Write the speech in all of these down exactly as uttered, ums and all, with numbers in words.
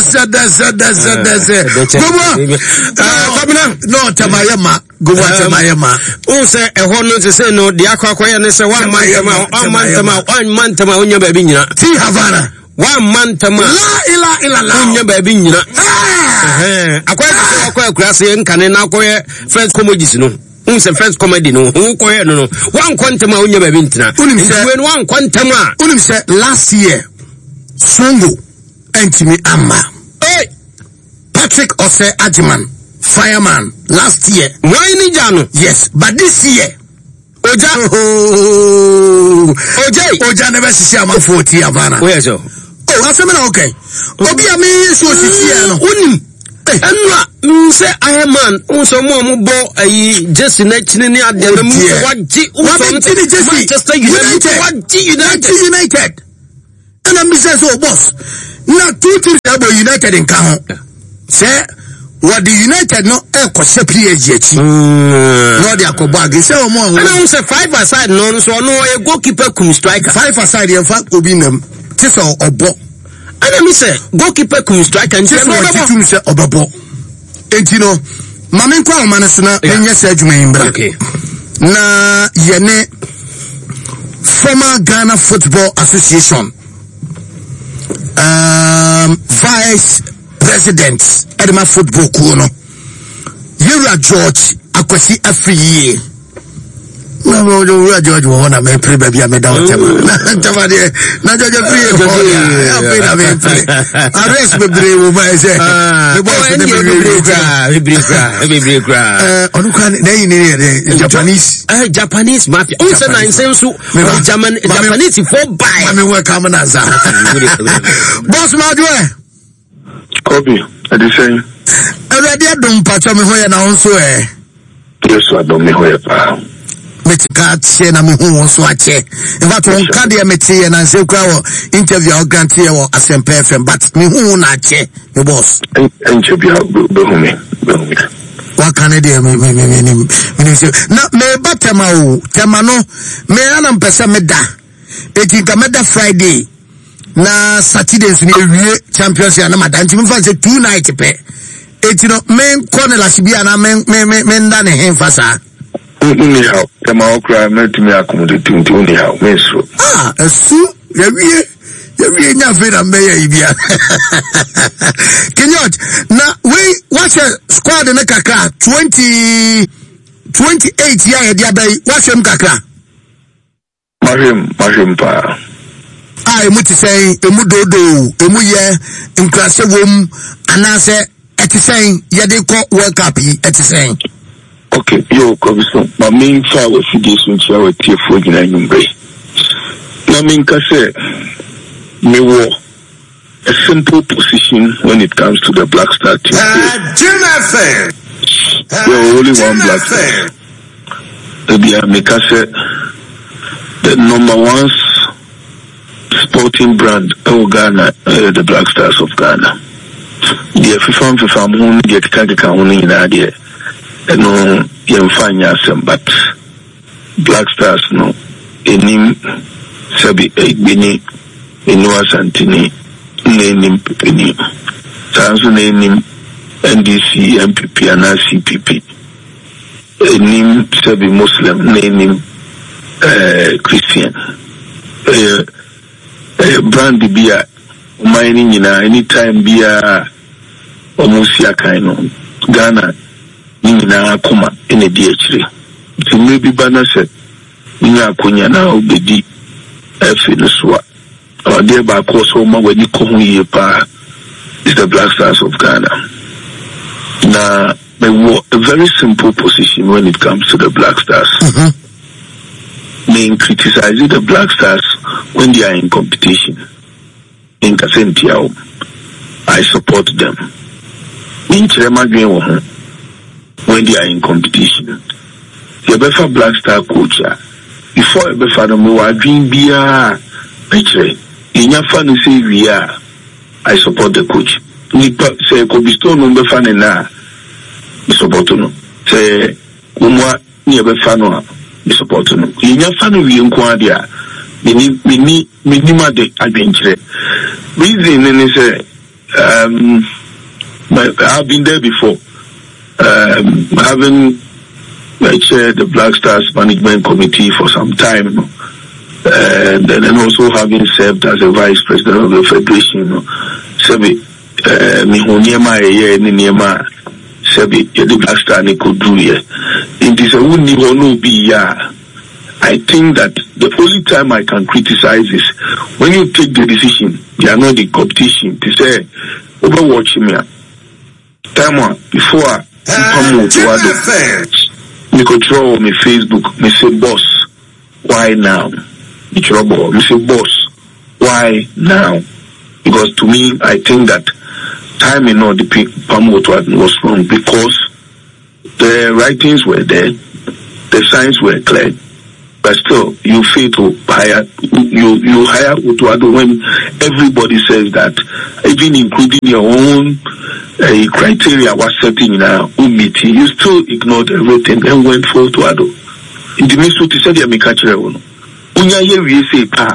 dasa dasa dasa dasa gomo Fabina no tamayema gomo tamayema o se e ho no se se no dia kwa kwa ne se one month ma one month ma one month ma onya ba bi nyina ti Havana one month ma la ila ila la onya ba bi nyina eh akwa se akwa akura se nkane na akwa first comedies no unse first comedy no hu ko ye no no one quantum onya ba bi ntina when one quantum a unim se last year Songo entimi amma hey Patrick Ose Ajiman fireman last year why ni jano yes but this year Oja oh Oja Oja never see am forty Havana where so oh asemena okay obi am so sisi no unim enwa nse aheman unso mo mo bo ayi Jesse na chini ni ade na mu waji unso Manchester United waji United United and I'm saying so boss now two teams about United in Kaho say what the United no e ko se P S G chi no dey akobag say o mo and I say five aside no so no e goalkeeper kum striker five aside in fact obi nam ti so obo and I say goalkeeper kum striker and say no ti tum say obobo enti no mame kwa o maneso na enye se adwuma yimbra okay na yene former Ghana Football Association um vice president Edema Football Kuno Yura George Akwasi Afriye na mo Yura George wona me pre baby me da otema na tama de na George Afriye ko ya pe na me pre arrest me bre wo ma say me boss ne me bre gra me bre gra me bre gra eh onu kan na yin ne Japanese eh Japanese mafia on say na nsensu German Japanese for buy me welcome na za boss ma do e Kobe, I did say. Already I don't patch me hoya na onso eh. Yes, I don't me hoya pa. Me tika che na me hu onso ache. In fact, on card ya me tie na say kwa interview o grant here o Asempa F M, but me hu na ache, me boss. Interview be hu me, be hu me. What can I do me me me me me say na me batema o, tema no me ana mpesa me da. Etinka me da Friday. Na Saturday so we championship na madanti me fa say two night pe etino men corner asibia na men men men da ne henfa sa ni how the ma okra me to me accommodate to ni how me so ah esu ya wie ya wie nya fe na me ya ibia Kenyot na we watch squad na kakra twenty twenty-eight ya ya dia bai watch em kakra Mahim Mahim pa I muti say emu dodo emu ye nkrase wom anase eti say ye de ko World Cup yi eti say okay yo Kobe so my main fa we fidi so ntia we tie fo gina nyumbre na min ka say me wo a simple position when it comes to the Black Star team uh, Jim F M uh, only one Black Star ebia me ka say the number one sporting brand of Ghana, uh, the Black Stars of Ghana. The FIFA FIFA moon get kaka only in idea. And no yemfanya some but Black Stars no enim sabi egbini enua santini nenim pepeni. Sanso nenim N D C M P P and C P P. Enim sabi Muslim nenim uh, Christian. Uh, Uh, brand bia mining in anytime bia almost ya kind of Ghana nina kuma in a D H three. So maybe banner said Nina Kunya now obedi F in the SWAT or thereby course home when you come here pa is the Black Stars of Ghana. Now they were a very simple position when it comes to the Black Stars. Mm-hmm. Main criticizing the Black Stars when they are in competition. In Kasentiao, I support them. In Chirema when they are in competition. The Befa Black Star coach, before Befa the Moa Dream Bia, actually, in your fan say we are, I support the coach. Nipa say Kobisto no Befa na, I support no. Say Umwa near Befano. We support no. In your family, we inquire. We need, we need, we need my adventure. Reason is um, my, I've been there before. Um, having I chaired the Black Stars Management Committee for some time, you know, and then and also having served as a vice president of the federation, you know, Sebi, me honyema ye ni niema, Sebi, the Black Star ni kuduye. In this uni ono biya, I think that the only time I can criticize is when you take the decision, you are not the competition. To say, overwatch me. Time one before I come to Wado. Me control me Facebook, me say boss, why now? Me trouble, me say boss, why now? Because to me, I think that time in all the Pamwoto was wrong because the writings were there, the signs were clear, but still you fail to hire you you hire Utuado when everybody says that, even including your own uh, criteria was setting in our own meeting, you still ignored everything and went for Utuado. In the midst of the said, "I'm catching one." Unya ye we say pa.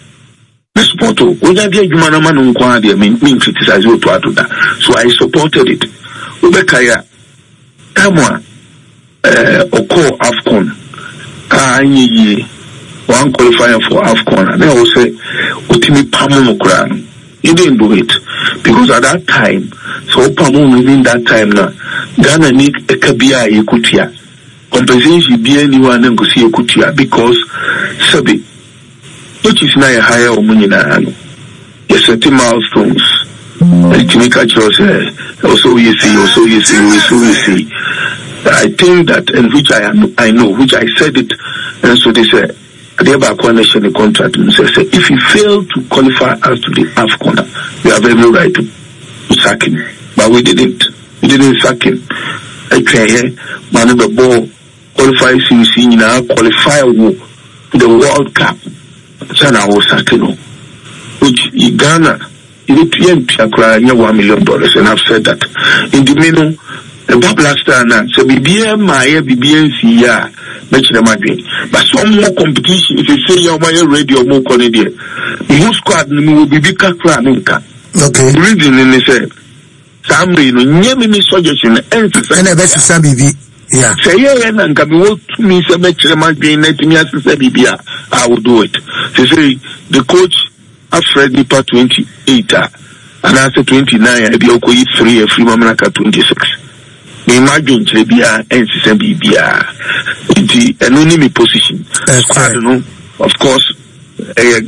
This photo, unya be jumana manu kwa de mean mean criticize Utuado da. So I supported it. Ubekaya, Tamwa, uh, Oko Afcon. Ah, ye one qualifier for AFCON, and they will say, Utimi Pamu Kran. You didn't do it because at that time, so Pamu within that time now, Ghana need a Kabia Yakutia. Compensation be anyone and go see Yakutia because Sabi, which is now a higher Omunina, yes, certain milestones. To make a choice, also you see, also you see, also you see. I think that, and which I am, I know, which I said it, and so they say, they have a connection in contract. And so say, if you fail to qualify us to the AFCON, we have every right to, to sack him. But we didn't. We didn't sack him. I try man of the ball, qualify C C, you know, qualify to the World Cup. So now we'll sack him. Which in Ghana, you need to cry one million dollars, and I've said that. In the middle, the Black Star now, so B B M, my B B M C, yeah, mention the money. But some more competition, if you say you're my radio, more Canadian, you squad will be big craninka. Okay. The reason in the say, somebody, no, near me, suggestion, and the best is a B B. Yeah. Say, yeah, and can be what to me, so much the money, let me ask the B B. I will do it. They say, the coach, Alfred Nipa twenty-eight, and after twenty-nine, I'll be okay, three, a free Mamaka twenty-six. Imagine Trebia and Sisabia, the anonymous position. I don't know, of course, a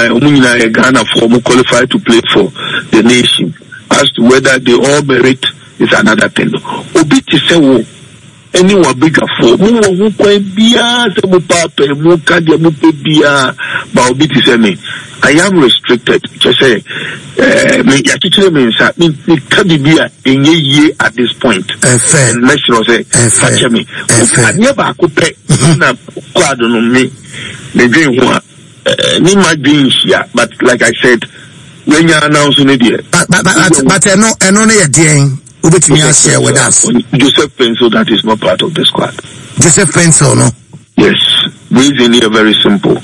Ghana form qualified to play for the nation. As to whether they all merit is another thing. Obiti Sewo, anyone bigger for who can be a papa, who can be a Baobiti Semi. I am restricted. Just say, me, ya teacher me, sir, me, me, can be a in a year at this point. And Messi say, catch me. I never could pay. Na quad on me. The dream one. Me my dreams, yeah. But like I said, when you announce an idea. But, but, but, but, I know, I know, you're doing. Ubit me share with us. Joseph Pencil, that is not part of the squad. Joseph Pencil, no? Yes. Reason here very simple.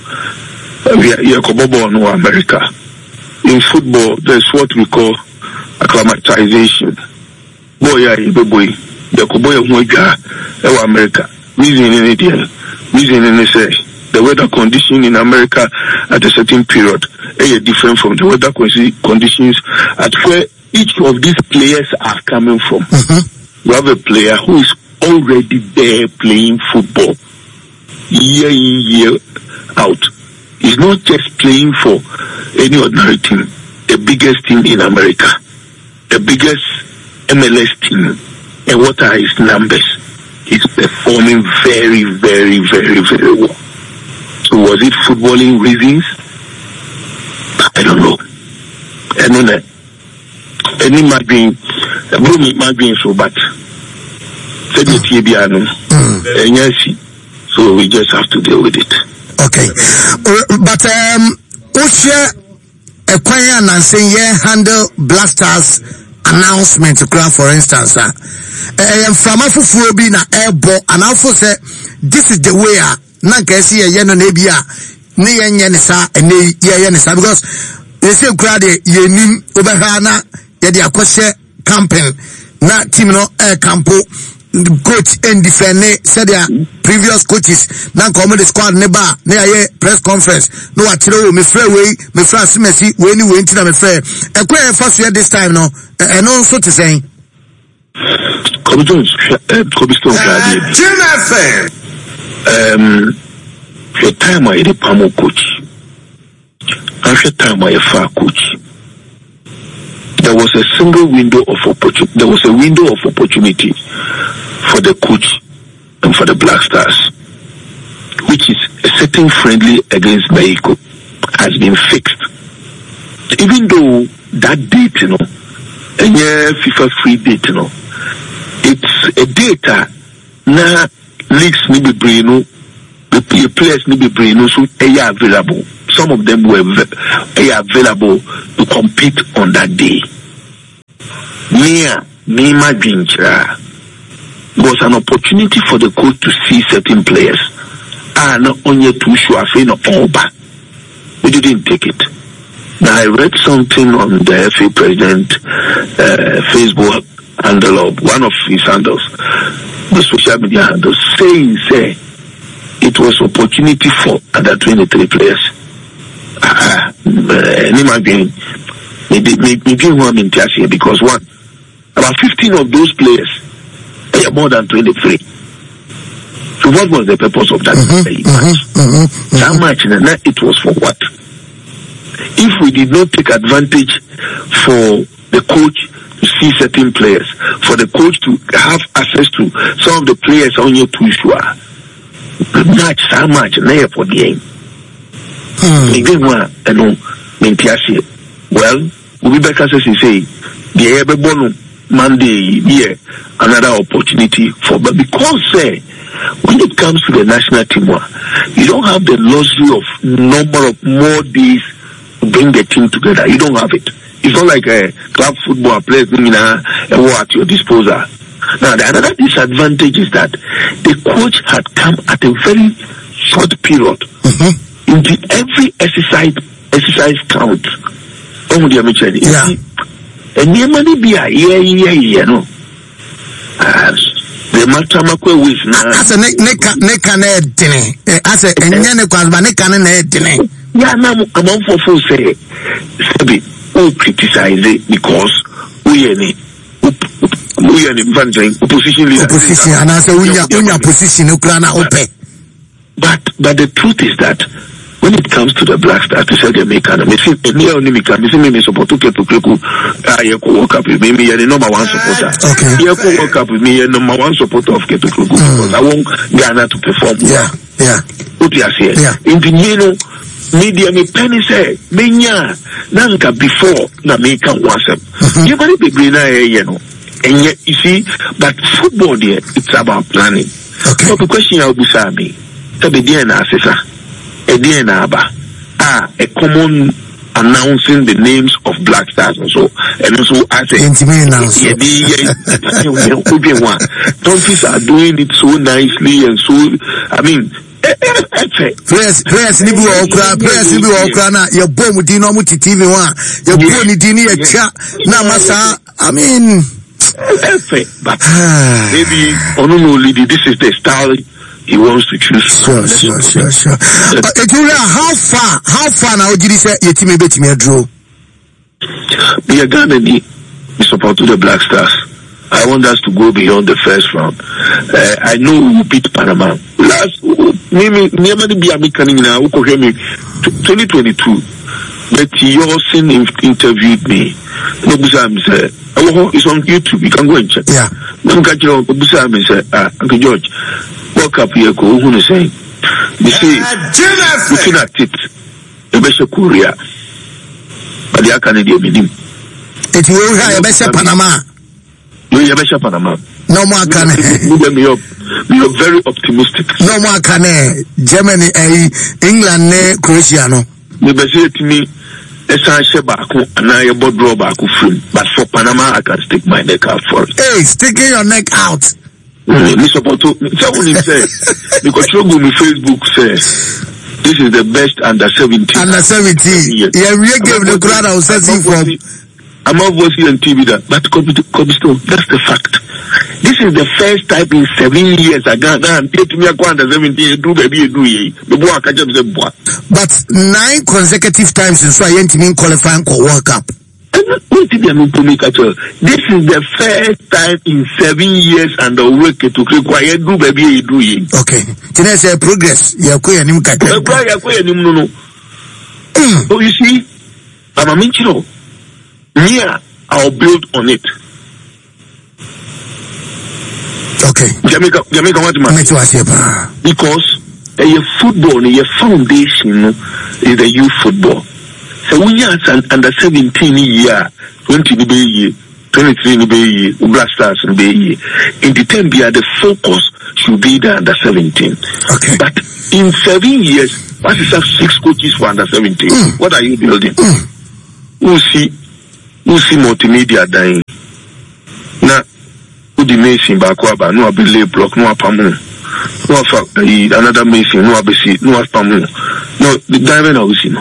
We are Kobobo no America. In football, there's what we call acclimatization. Boy, yeah, boy, the Koboya Moja, America. Reason in it here. Reason in it, the weather condition in America at a certain period is different from the weather conditions at where each of these players are coming from. Mm-hmm. You have a player who is already there playing football year in, year out. He's not just playing for any ordinary team, the biggest team in America, the biggest M L S team. And what are his numbers? He's performing very, very, very, very well. So was it footballing reasons? I don't know. I don't know. Any might be, a might be so bad. Said the T B R, and yes, so we just have to deal with it. Okay, but um, Oshia Equine and say yeah handle Black Stars announcement to grant, for instance, uh, uh, from a fufu be na airbo and also say this is the way uh nanka see a yeno nebia ne yenye ne sa ene ye ye ne sa because they say crowd ye nim obehana ye de akɔhye campaign na team no air campo coach and defend said their previous coaches na come the squad ne ba na ye press conference no atire o me frɛ we me frɛ asemesi we ni we ntina me frɛ e kwa e first year this time no e no so te say Kobe Jones Kobe Stone um the time I the Pamo coach after time I far coach there was a single window of opportunity there was a window of opportunity for the coach and for the Black Stars, which is a certain friendly against Mexico, has been fixed. Even though that date, you know, a FIFA free date, you know, it's a data now leagues need be brain, the players need be brain, so they are available. Some of them were they are available to compete on that day. Near Nima Ginchra was an opportunity for the coach to see certain players. Ah, not only too sure, I feel no over. We didn't take it. Now I read something on the F A president uh, Facebook handle of one of his handles, the social media handles, saying say it was opportunity for under twenty-three players. Ah, uh, maybe one in here because one about fifteen of those players they are more than twenty-three. So what was the purpose of that mm-hmm, match? Mm-hmm, mm-hmm. That match, it was for what? If we did not take advantage for the coach to see certain players, for the coach to have access to some of the players on your two sure, match, that match, there for the aim. Maybe one, you know, well, we'll be back as I say, the ever born Monday, yeah, another opportunity for, but because uh, when it comes to the national team, you don't have the luxury of number of more days to bring the team together. You don't have it. It's not like a club football players bringing a, a war at your disposal. Now, the another disadvantage is that the coach had come at a very short period. Mm-hmm. Into every exercise, exercise count. Oh, dear Mitchell. Yeah. And you money be a yeah, yeah, yeah, no. As the Matamako is now. As a neck, neck, neck, and head dinner. As a Nyana Kwasba, neck, and head dinner. Yeah, now I'm on for full say. Sabi, who criticize it because we any. We are in opposition leader. Opposition, and I say, we are position, Ukraine, open. But, but the truth is that when it comes to the Black Stars, to say they make an amazing, near only make a me support to get to Kreku. I work up with me, me, the number one supporter. Okay. You work up with me, the number one supporter of Ketu Kreku because I want Ghana to perform. Yeah, yeah. What you say? Yeah. In the you media, me penny say, menya, nanka before na make a wasp. You might be green, you know. And yet, you see, but football there, it's about planning. Okay. So the question I will be saying, to be there na asesa. A D N A ah, a common announcing the names of Black Stars and so and also as a intimate announcement. Donkeys are doing it so nicely and so I mean players players nibu okra players nibu okra na your bomb di no muti T V one your bomb di ni e cha na masa I mean but maybe only this is the style he wants to choose. Sure, sure, sure, sure. Uh, how far, how far now did you say your team bet me a draw? We are Ghana, we support to the Black Stars. I want us to go beyond the first round. Uh, I know we will beat Panama. Last, maybe, maybe be a mechanic now, twenty twenty-two. But Yosin interviewed me. No, Busam said, oh, it's on YouTube, you can go and check. Yeah. No, Busam said, ah, Uncle George. Walk up here, go, who is saying? You see, looking at it, a better Korea, but they are Canadian minimum. It will have a better Panama. You have a better Panama. No more can move me up. We are very optimistic. No more can Germany, England, Croatia, no. You say to me, and I about draw back free, but for Panama, I can stick my neck out for it. Hey, sticking your neck out. Mister Poto, someone said, because you go on Facebook says, this is the best under seventeen. Under seventeen. Yeah, we gave the crowd I was searching from. I'm not voicing on T V that, but Cobblestone, that's the fact. This is the first time in seven years I got down to me under seventeen do baby do ye. But nine consecutive times since I went to qualifying for World Cup. This is the first time in seven years and the work to require do baby do ye. Okay. Today say progress. You are nim kata. So you see, I'm a minchino. Yeah, I'll build on it. Okay. Jamaica, Jamaica, what man? Because a football, a foundation is the youth football. So we are under seventeen year, twenty year, twenty-three year, Black Stars and Bay. In the ten year, the focus should be the under seventeen. Okay. But in seven years, what is that six coaches for under seventeen? Mm. What are you building? Mm. We'll see. We'll see multimedia dying. Now, who the Mason Bakwaba, no Abile block, no Apamu, no fact, another Mason, no Abisi, no Apamu. No, the diamond I will see no.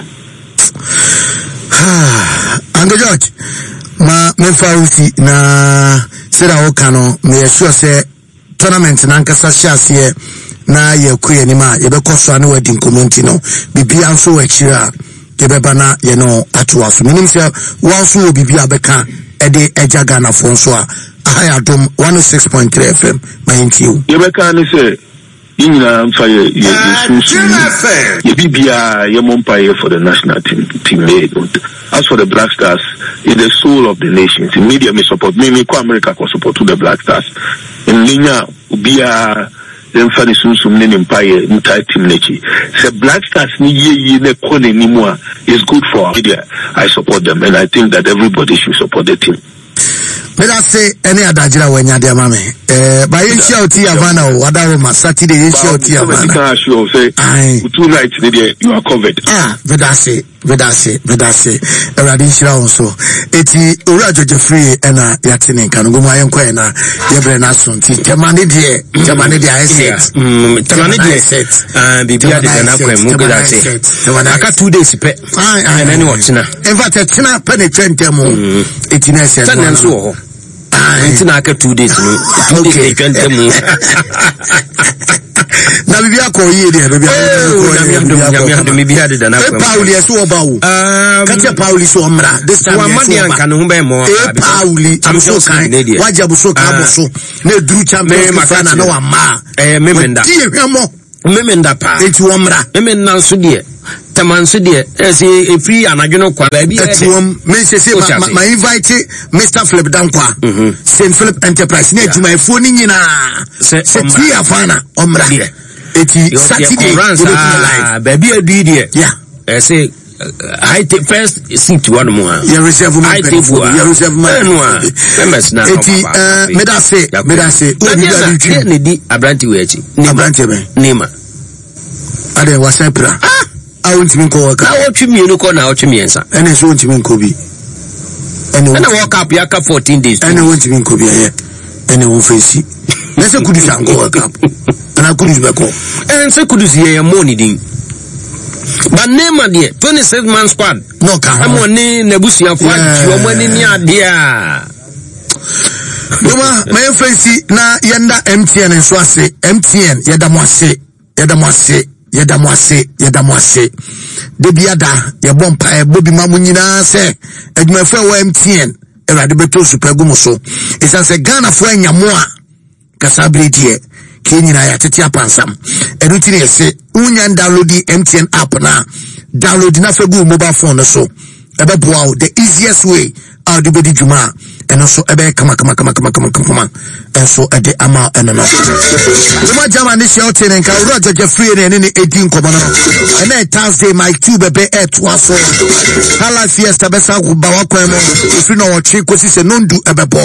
Uncle George, ma me fausi na sera okano me sure say tournament na nkasa hye na ye kuye ni ma ye be koso ane wedding community no bibia nso wachira ye beba na ye no atoa so menim say wanso wo bibia beka ede eja Ghana fo nso a ahaya dom one oh six point three F M my you ye beka ni say Inna am fire ye ye bibia ye mompaye for the national team team made. As for the Black Stars, it's the soul of the nations. The media may support me, me ko America ko support to the Black Stars. In Linya ubia them fani sunsum ne empire entire team nechi. Say Black Stars ni ye ye ne kone ni moi is good for our media. I support them and I think that everybody should support the team. Let us say any other jira wenya dia mame. Eh ba yen share oti Havana o Adaroma Saturday yen share oti Havana. Can sure say two nights there you are covered. Ah, vedase, vedase, vedase. Eradi shira onso. Eti ora George Free na yatene kan go ma yen kwa na ye bre na so nti temane de, temane de asset. Mm, temane de asset. Ah, bibia de na kwa mu go that say. Aka two days pe. Ah, ah, na ni watchina. In fact, tina penetrate mo. Eti na asset. Sanenso it's not two days. Two days. Na bibia ko yi de bibia ko maybe had than Pauli so obawo katia Pauli so omra this time wa madian kan ho be mo Pauli am so kan wajabu so ka bo so na duru champion na na wa ma eh memenda die hwemo memenda pa eti omra memenda so de tamanso de ese free anadwono kwa ba bi etiwom me se se ma invite Mister Philip Dankwa Saint Philip Enterprise na adwuma efo ni nyina se ti afana omra eti Saturday ah baby adu de yeah ese high take first seat one more you reserve my you reserve my members na eti me da say me da say o bi da du ne di abranti we achi abranti be nema ade wasapra I want to be called. I want to be a local now to me, and it's want to be Kobe. And I walk up here fourteen days. And I want to be Kobe here. And I will face it. Let's go to go up. And I couldn't back up. And so could you see a money ding. But name my dear, twenty-seven man squad. No, come on, Nebusia for your money near dear. Noma, my face na yanda M T N and Swase, M T N, Yadamwase, Yadamwase. Yeda mwase yeda mwase de biada ye bompa e bobi mamu nyina se adwumafo wa M T N erade beto super gumo so isa se Ghana fo anyamo a kasabre die ke nyina ya tete apansam enuti ne se unya download M T N app na download na fe gu mobile phone so ebe boa the easiest way out the bedi juma and also ebe kama kama kama kama kama kama and so at the ama and no Juma jama ni shout in and Uro George Free and any eighteen komono and then Thursday my two bebe et waso hala fiesta besa ku bawa kwemo if you know what chi kosi se nondu ebe bo